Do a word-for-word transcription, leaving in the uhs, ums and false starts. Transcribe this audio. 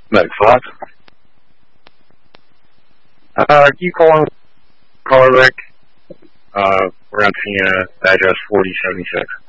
Medic five. Uh, you calling caller Rick? Uh, we're on Sienna, address forty seventy-six.